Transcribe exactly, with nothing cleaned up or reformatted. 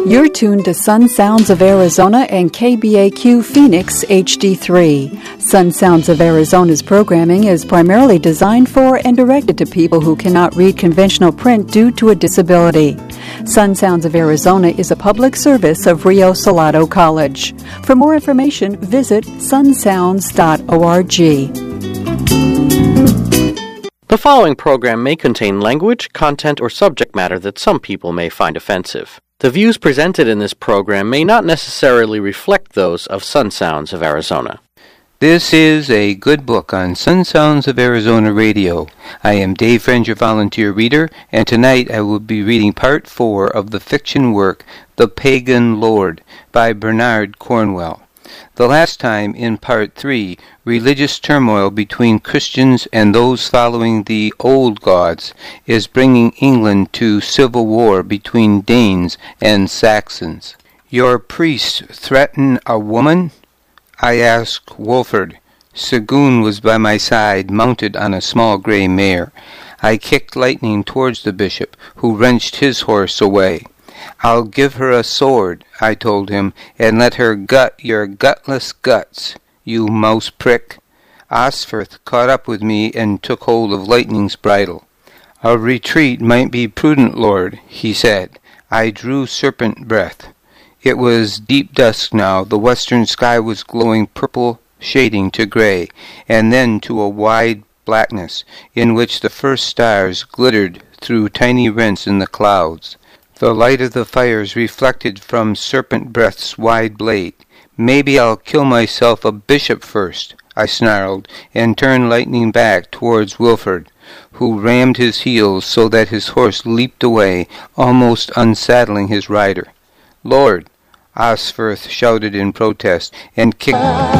You're tuned to Sun Sounds of Arizona and K B A Q Phoenix H D three. Sun Sounds of Arizona's programming is primarily designed for and directed to people who cannot read conventional print due to a disability. Sun Sounds of Arizona is a public service of Rio Salado College. For more information, visit sun sounds dot org. The following program may contain language, content, or subject matter that some people may find offensive. The views presented in this program may not necessarily reflect those of Sun Sounds of Arizona. This is a good book on Sun Sounds of Arizona Radio. I am Dave Friend, your volunteer reader, and tonight I will be reading part four of the fiction work The Pagan Lord by Bernard Cornwell. The last time, in part three, religious turmoil between Christians and those following the old gods is bringing England to civil war between Danes and Saxons. Your priests threaten a woman? I asked Wolford. Sagoon was by my side, mounted on a small grey mare. I kicked Lightning towards the bishop, who wrenched his horse away. I'll give her a sword, I told him, and let her gut your gutless guts, you mouse prick. Osferth caught up with me and took hold of Lightning's bridle. A retreat might be prudent, Lord, he said. I drew serpent breath. It was deep dusk now. The western sky was glowing purple, shading to grey, and then to a wide blackness, in which the first stars glittered through tiny rents in the clouds. The light of the fires reflected from Serpent Breath's wide blade. Maybe I'll kill myself a bishop first, I snarled, and turned Lightning back towards Wilford, who rammed his heels so that his horse leaped away, almost unsaddling his rider. Lord, Osferth shouted in protest, and kicked